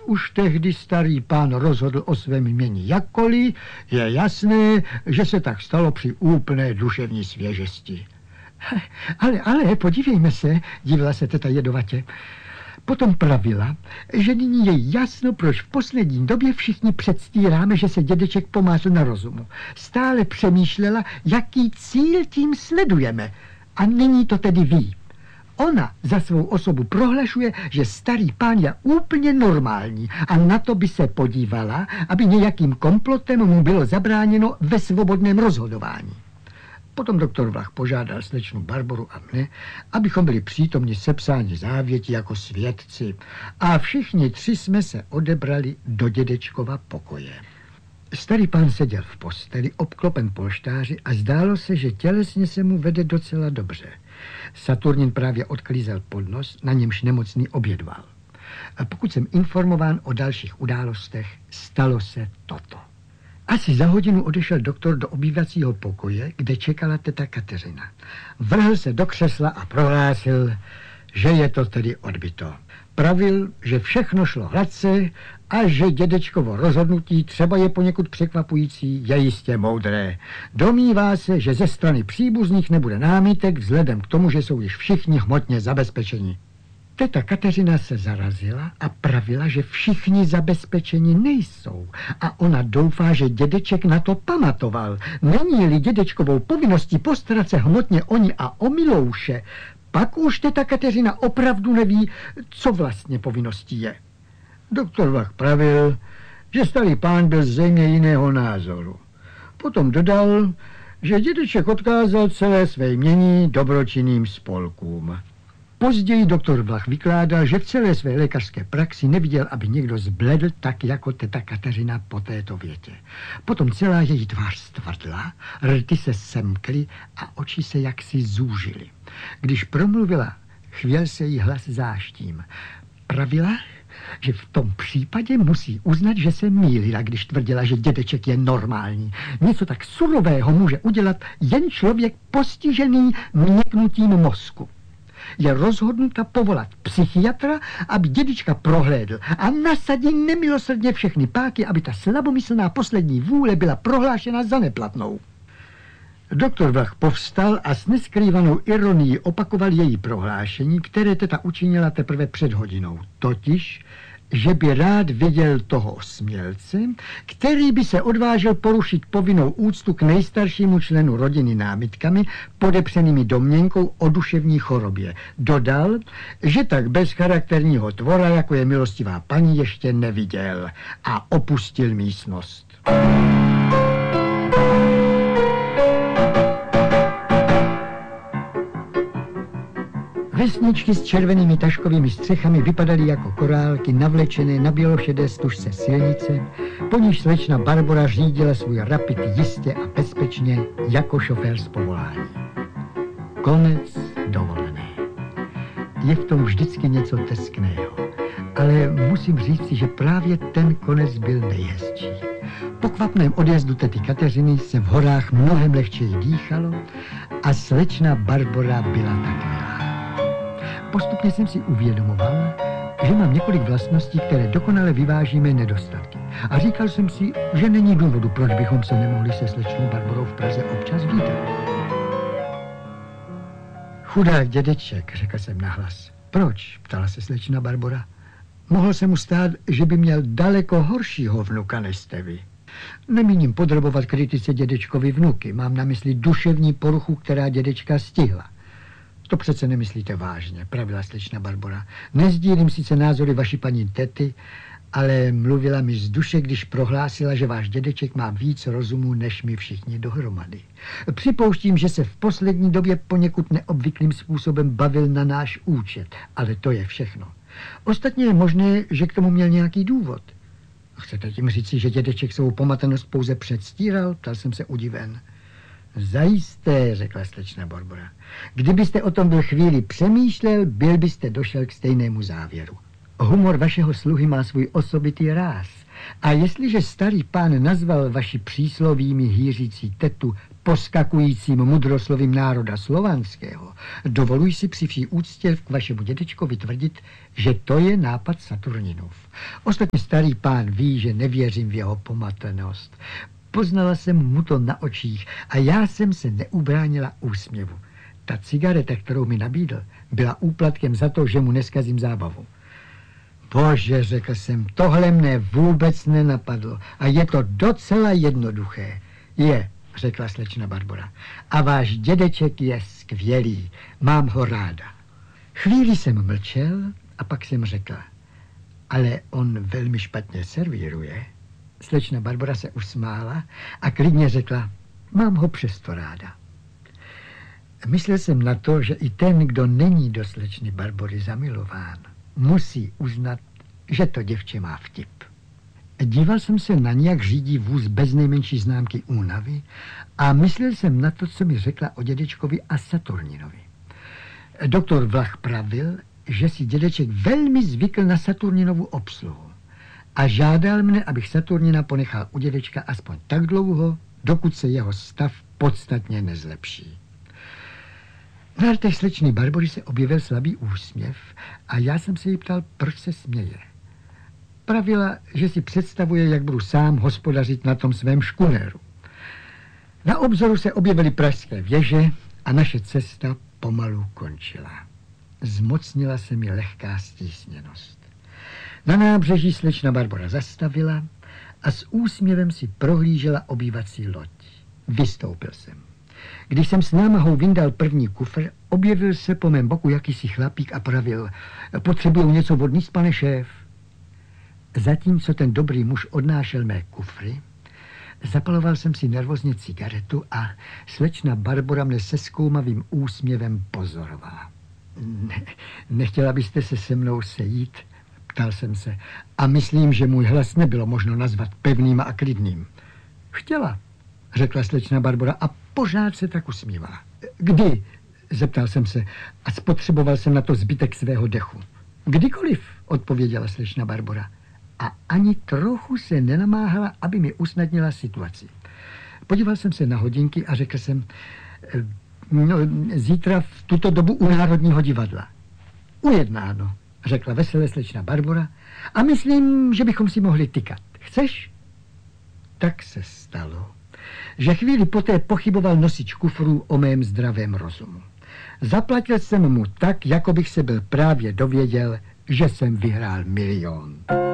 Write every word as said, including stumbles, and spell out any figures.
už tehdy starý pán rozhodl o svém jmění jakkoliv, je jasné, že se tak stalo při úplné duševní svěžesti. Ale, ale, podívejme se, divila se teta jedovatě. Potom pravila, že nyní je jasno, proč v poslední době všichni předstíráme, že se dědeček pomázl na rozumu. Stále přemýšlela, jaký cíl tím sledujeme. A nyní to tedy ví. Ona za svou osobu prohlašuje, že starý pán je úplně normální a na to by se podívala, aby nějakým komplotem mu bylo zabráněno ve svobodném rozhodování. Potom doktor Vlach požádal slečnu Barboru a mne, abychom byli přítomni sepsání závěti jako svědci a všichni tři jsme se odebrali do dědečkova pokoje. Starý pán seděl v posteli, obklopen polštáři a zdálo se, že tělesně se mu vede docela dobře. Saturnin právě odklízel podnos, na němž nemocný obědval. A pokud jsem informován o dalších událostech, stalo se toto. Asi za hodinu odešel doktor do obývacího pokoje, kde čekala teta Kateřina. Vrhl se do křesla a prohlásil, že je to tedy odbyto. Pravil, že všechno šlo hladce a že dědečkovo rozhodnutí, třeba je poněkud překvapující, je jistě moudré. Domnívá se, že ze strany příbuzných nebude námitek vzhledem k tomu, že jsou již všichni hmotně zabezpečeni. Teta Kateřina se zarazila a pravila, že všichni zabezpečeni nejsou a ona doufá, že dědeček na to pamatoval. Není-li dědečkovou povinností postarat se hmotně o ní a o Milouše, pak už teta Kateřina opravdu neví, co vlastně povinností je. Doktor Vlach pravil, že starý pán byl zřejmě jiného názoru. Potom dodal, že dědeček odkázal celé své jmění dobročinným spolkům. Později doktor Vlach vykládal, že v celé své lékařské praxi neviděl, aby někdo zbledl tak jako teta Kateřina po této větě. Potom celá její tvář stvrdla, rty se semkly a oči se jaksi zúžily. Když promluvila, chvěl se jí hlas záštím. Pravila, že v tom případě musí uznat, že se mýlila, když tvrdila, že dědeček je normální. Něco tak surového může udělat jen člověk postižený měknutím mozku. Je rozhodnuta povolat psychiatra, aby dědečka prohlédl a nasadí nemilosrdně všechny páky, aby ta slabomyslná poslední vůle byla prohlášena za neplatnou. Doktor Vlach povstal a s neskrývanou ironií opakoval její prohlášení, které teta učinila teprve před hodinou. Totiž, že by rád viděl toho smělce, který by se odvážil porušit povinnou úctu k nejstaršímu členu rodiny námitkami, podepřenými domněnkou o duševní chorobě. Dodal, že tak bezcharakterního tvora, jako je milostivá paní, ještě neviděl a opustil místnost. Vesničky s červenými taškovými střechami vypadaly jako korálky navlečené na bělošedé stužce silnice, po níž slečna Barbora řídila svůj rapid jistě a bezpečně jako šofér z povolání. Konec dovolené. Je v tom vždycky něco teskného, ale musím říct si, že právě ten konec byl nejhezčí. Po kvapném odjezdu tety Kateřiny se v horách mnohem lehčeji dýchalo a slečna Barbora byla tak milá. Postupně jsem si uvědomoval, že mám několik vlastností, které dokonale vyváží mé nedostatky. A říkal jsem si, že není důvodu, proč bychom se nemohli se slečnou Barborou v Praze občas vítat. Chudák dědeček, řekl jsem nahlas. Proč? Ptala se slečna Barbora. Mohl se mu stát, že by měl daleko horšího vnuka než jste vy. Nemíním podrobovat kritice dědečkovi vnuky. Mám na mysli duševní poruchu, která dědečka stihla. To přece nemyslíte vážně, pravila slečna Barbora. Nezdílím sice názory vaší paní tety, ale mluvila mi z duše, když prohlásila, že váš dědeček má víc rozumu, než my všichni dohromady. Připouštím, že se v poslední době poněkud neobvyklým způsobem bavil na náš účet, ale to je všechno. Ostatně je možné, že k tomu měl nějaký důvod. Chcete tím říci, že dědeček svou pomatenost pouze předstíral? Ptal jsem se udiven. Zajisté, řekla slečna Barbora. Kdybyste o tom byl chvíli přemýšlel, byl byste došel k stejnému závěru. Humor vašeho sluhy má svůj osobitý ráz. A jestliže starý pán nazval vaši příslovými hýřící tetu poskakujícím mudroslovím národa slovanského, dovoluji si při vší úctě k vašemu dědečkovi tvrdit, že to je nápad Saturninův. Ostatně starý pán ví, že nevěřím v jeho pomatenost. Poznala jsem mu to na očích a já jsem se neubránila úsměvu. Ta cigareta, kterou mi nabídl, byla úplatkem za to, že mu neskazím zábavu. Bože, řekl jsem, tohle mne vůbec nenapadlo a je to docela jednoduché. Je, řekla slečna Barbora, a váš dědeček je skvělý, mám ho ráda. Chvíli jsem mlčel a pak jsem řekla, ale on velmi špatně servíruje. Slečna Barbora se usmála a klidně řekla, mám ho přesto ráda. Myslel jsem na to, že i ten, kdo není do slečny Barbory zamilován, musí uznat, že to děvče má vtip. Díval jsem se na ní, jak řídí vůz bez nejmenší známky únavy a myslel jsem na to, co mi řekla o dědečkovi a Saturninovi. Doktor Vlach pravil, že si dědeček velmi zvykl na Saturninovu obsluhu a žádal mne, abych Saturnina ponechal u dědečka aspoň tak dlouho, dokud se jeho stav podstatně nezlepší. Na rtech slečny Barbory se objevil slabý úsměv a já jsem se jí ptal, proč se směje. Pravila, že si představuje, jak budu sám hospodařit na tom svém škunéru. Na obzoru se objevily pražské věže a naše cesta pomalu končila. Zmocnila se mi lehká stísněnost. Na nábřeží slečna Barbora zastavila a s úsměvem si prohlížela obývací loď. Vystoupil jsem. Když jsem s námahou vyndal první kufr, objevil se po mém boku jakýsi chlapík a pravil, potřebuju něco odníst, pane šéf. Zatímco ten dobrý muž odnášel mé kufry, zapaloval jsem si nervózně cigaretu a slečna Barbora mne se zkoumavým úsměvem pozorovala. Ne, nechtěla byste se se mnou sejít? Ptal jsem se a myslím, že můj hlas nebylo možno nazvat pevným a klidným. Chtěla, řekla slečna Barbora a pořád se tak usmívala. Kdy? Zeptal jsem se a spotřeboval jsem na to zbytek svého dechu. Kdykoliv, odpověděla slečna Barbora. A ani trochu se nenamáhala, aby mi usnadnila situaci. Podíval jsem se na hodinky a řekl jsem, no, zítra v tuto dobu u Národního divadla. Ujednáno, řekla veselé slečna Barbora a myslím, že bychom si mohli tykat. Chceš? Tak se stalo, že chvíli poté pochyboval nosič kufrů o mém zdravém rozumu. Zaplatil jsem mu tak, jako bych se byl právě dověděl, že jsem vyhrál milion.